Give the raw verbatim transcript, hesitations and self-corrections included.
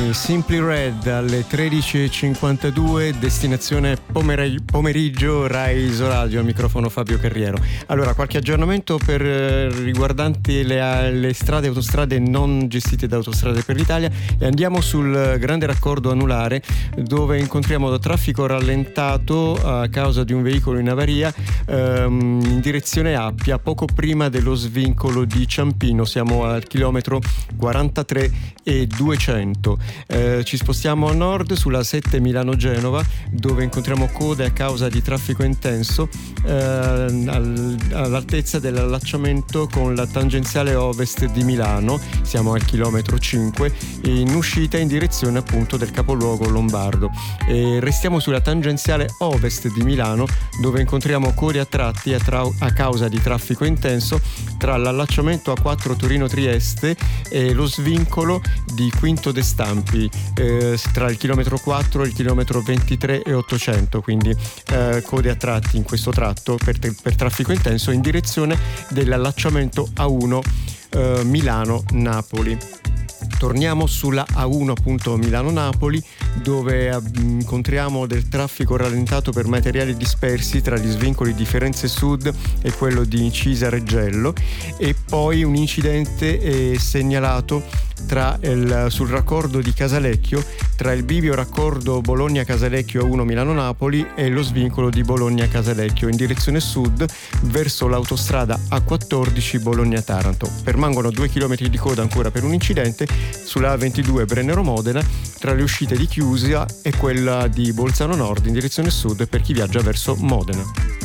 Giovani, Simply Red alle tredici e cinquantadue, destinazione pomeri- pomeriggio, Rai Isoradio, al microfono Fabio Carriero. Allora, qualche aggiornamento per eh, riguardanti le, le strade e autostrade non gestite da Autostrade per l'Italia, e andiamo sul grande raccordo anulare, dove incontriamo traffico rallentato a causa di un veicolo in avaria ehm, in direzione Appia, poco prima dello svincolo di Ciampino. Siamo al chilometro quarantatré e duecento. Eh, ci spostiamo a nord sulla sette Milano-Genova, dove incontriamo code a causa di traffico intenso eh, al, all'altezza dell'allacciamento con la tangenziale ovest di Milano. Siamo al chilometro cinque, in uscita in direzione appunto del capoluogo lombardo. E restiamo sulla tangenziale ovest di Milano, dove incontriamo code a tratti a, tra- a causa di traffico intenso tra l'allacciamento A quattro Torino-Trieste e lo svincolo di Quinto de Stampi, eh, tra il chilometro quattro e il chilometro ventitré e ottocento, quindi eh, code a tratti in questo tratto per, per traffico intenso in direzione dell'allacciamento A uno eh, Milano-Napoli. Torniamo sulla A uno appunto Milano-Napoli, dove incontriamo del traffico rallentato per materiali dispersi tra gli svincoli di Firenze Sud e quello di Incisa-Reggello, e poi un incidente è segnalato tra il, sul raccordo di Casalecchio, tra il bivio raccordo Bologna-Casalecchio A uno Milano-Napoli e lo svincolo di Bologna-Casalecchio in direzione sud verso l'autostrada A quattordici Bologna-Taranto. Permangono due chilometri di coda ancora per un incidente sulla A ventidue Brennero-Modena, tra le uscite di Chiusa e quella di Bolzano Nord in direzione sud per chi viaggia verso Modena.